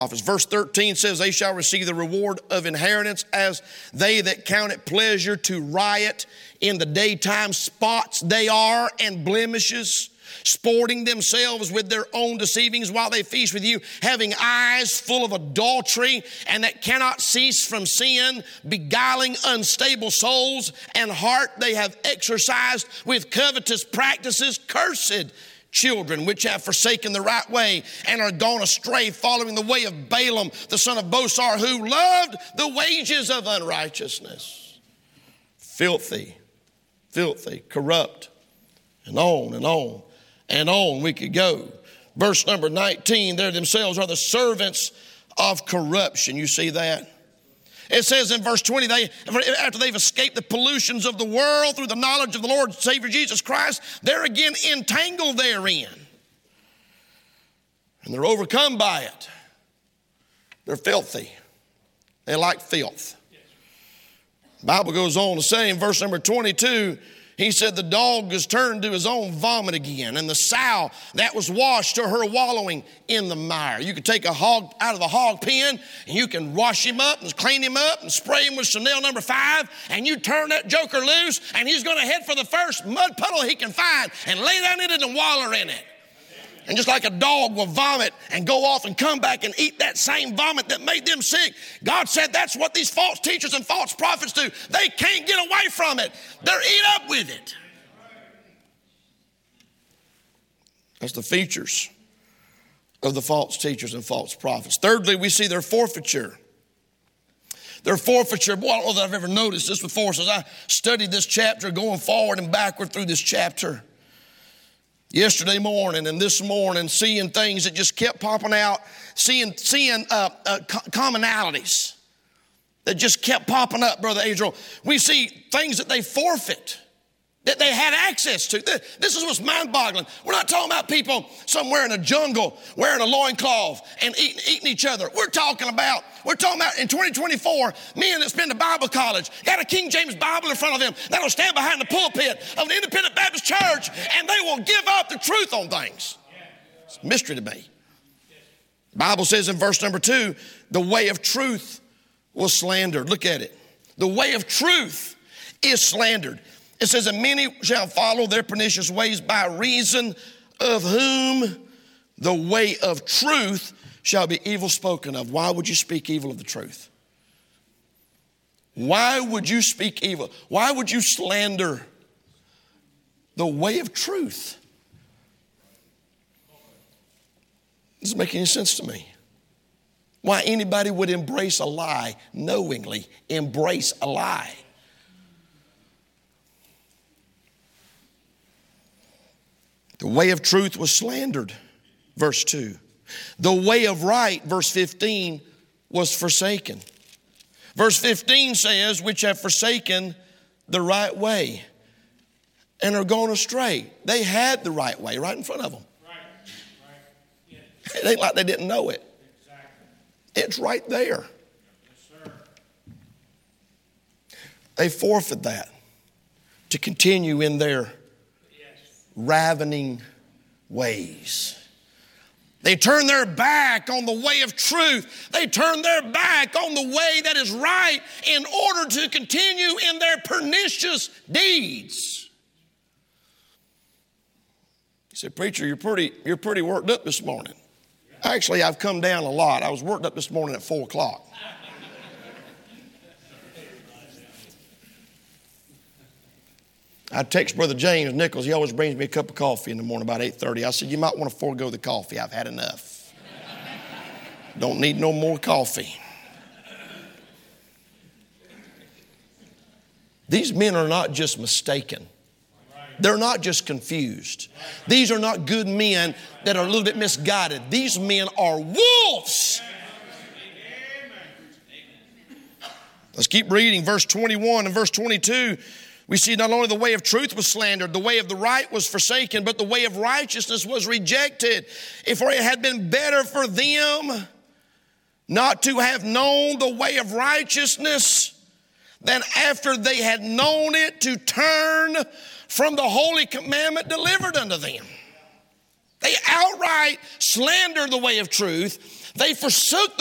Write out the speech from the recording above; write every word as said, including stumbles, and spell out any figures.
Verse thirteen says, they shall receive the reward of inheritance as they that count it pleasure to riot in the daytime. Spots they are and blemishes, sporting themselves with their own deceivings while they feast with you, having eyes full of adultery and that cannot cease from sin, beguiling unstable souls, and heart they have exercised with covetous practices. Cursed children which have forsaken the right way and are gone astray, following the way of Balaam, the son of Bosor, who loved the wages of unrighteousness. Filthy, filthy, corrupt, and on and on and on we could go. Verse number nineteen, they themselves are the servants of corruption. You see that? It says in verse twenty, they, after they've escaped the pollutions of the world through the knowledge of the Lord and Savior Jesus Christ, they're again entangled therein. And they're overcome by it. They're filthy. They like filth. The Bible goes on to say in verse number twenty-two, he said the dog is turned to his own vomit again, and the sow that was washed to her wallowing in the mire. You could take a hog out of the hog pen, and you can wash him up and clean him up and spray him with Chanel number five, and you turn that joker loose, and he's going to head for the first mud puddle he can find and lay down in it and waller in it. And just like a dog will vomit and go off and come back and eat that same vomit that made them sick, God said that's what these false teachers and false prophets do. They can't get away from it. They're eat up with it. That's the features of the false teachers and false prophets. Thirdly, we see their forfeiture. Their forfeiture, boy, I don't know that I've ever noticed this before. So as I studied this chapter, going forward and backward through this chapter, yesterday morning and this morning, seeing things that just kept popping out, seeing seeing uh, uh, commonalities that just kept popping up, Brother Adriel. We see things that they forfeit, that they had access to. This is what's mind-boggling. We're not talking about people somewhere in a jungle wearing a loincloth and eating, eating each other. We're talking about, we're talking about in twenty twenty-four, men that's been to Bible college, got a King James Bible in front of them, that'll stand behind the pulpit of an independent Baptist church, and they will give up the truth on things. It's a mystery to me. The Bible says in verse number two, the way of truth was slandered. Look at it. The way of truth is slandered. It says, and many shall follow their pernicious ways, by reason of whom the way of truth shall be evil spoken of. Why would you speak evil of the truth? Why would you speak evil? Why would you slander the way of truth? It doesn't make any sense to me. Why anybody would embrace a lie, knowingly embrace a lie. The way of truth was slandered, verse two. The way of right, verse fifteen, was forsaken. Verse fifteen says, which have forsaken the right way and are gone astray. They had the right way right in front of them. Right. Right. Yeah. It ain't like they didn't know it. Exactly. It's right there. Yes, sir. They forfeit that to continue in their ravening ways. They turn their back on the way of truth. They turn their back on the way that is right in order to continue in their pernicious deeds. You said, preacher, you're pretty, you're pretty worked up this morning. Actually, I've come down a lot. I was worked up this morning at four o'clock. I text Brother James Nichols. He always brings me a cup of coffee in the morning about eight thirty. I said, you might want to forego the coffee. I've had enough. Don't need no more coffee. These men are not just mistaken. They're not just confused. These are not good men that are a little bit misguided. These men are wolves. Let's keep reading. Verse twenty-one and verse twenty-two. We see not only the way of truth was slandered, the way of the right was forsaken, but the way of righteousness was rejected. If it had been better for them not to have known the way of righteousness than after they had known it to turn from the holy commandment delivered unto them. They outright slander the way of truth. They forsook